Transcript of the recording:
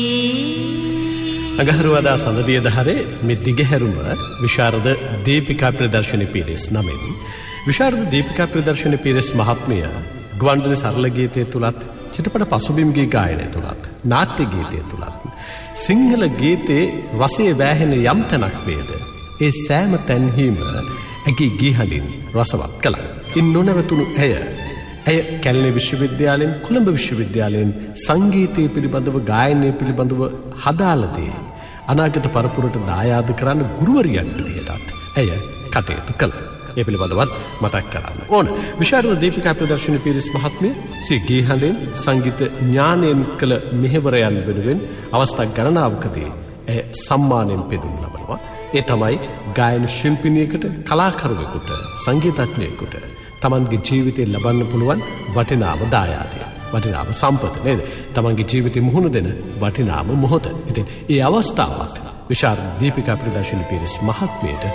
අගහරුවාදා සඳදිය දහරේ මේ දිගහැරුම විශාරද දීපිකා ප්‍රදර්ශනී පිරිස් නමින් විශාරද දීපිකා ප්‍රදර්ශනී පිරිස් මහත්මිය ගුවන්විදුලි සරල ගීතය තුලත් චිත්‍රපට පසුබිම් ගී ගායනය තුලත් නාට්‍ය ගීතය තුලත් සිංහල ගීතේ රසයේ වැහෙන යම් තැනක් වේද ඒ සෑම තැන්හිම ඇගේ ගීහඬින් රසවත් කළා. ඉන් නොනවතුණු ඇය කැලණි විශ්වවිද්‍යාලයෙන් කොළඹ විශ්වවිද්‍යාලයෙන් සංගීතය පිළිබඳව ගායනය පිළිබඳව හදාළදී අනාගත පරපුරට දායාද කරන්න ගුරුවරියක් විදිහටත් ඇය කටයුතු කළා. ඒ පිළිබඳවත් මතක් කරන්න ඕන. විශාරද දීපිකා ප්‍රදර්ශනී පිරිස් මහත්මිය සිය ගීහඬෙන් සංගීත ඥානයෙන් කළ මෙහෙවරයන් වෙනුවෙන් අවස්ථා ගණනාවකදී ඇය සම්මානයෙන් පෙදුම් ලබනවා. ඒ තමයි ගායන ශිල්පිනියකට, කලාකරුවෙකුට, සංගීතඥයෙකුට තමන්ගේ ජීවිතේ ලබන්න පුළුවන් වටිනාම දායාදය, වටිනාම සම්පත නේද? තමන්ගේ ජීවිතේ මුහුණ දෙන වටිනාම මොහොත. ඉතින් ඒ අවස්ථාවත් විශාරද දීපිකා ප්‍රදර්ශනී පිරිස් මහත්මියට